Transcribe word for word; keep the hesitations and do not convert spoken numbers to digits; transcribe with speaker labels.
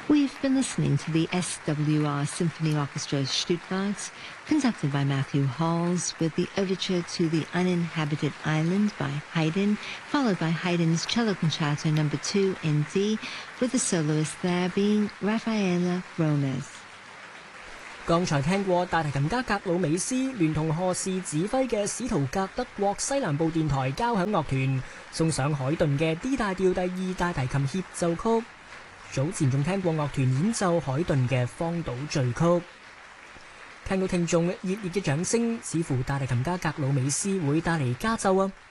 Speaker 1: We've been listening to the S W R Symphony Orchestra Stuttgart, conducted by Matthew Halls, with the overture to The Uninhabited Island by Haydn, followed by Haydn's Cello Concerto Number two in D, with the soloist there being Raffaella Romas.
Speaker 2: 剛才聽過大提琴家格魯美斯聯同賀氏指揮嘅史圖格德國西南部電台交響樂團送上海頓嘅 D 大調第二大提琴協奏曲。早前仲聽過樂團演奏海頓嘅荒島序曲。聽到聽眾熱烈嘅掌聲，似乎大提琴家格魯美斯會帶嚟加奏啊！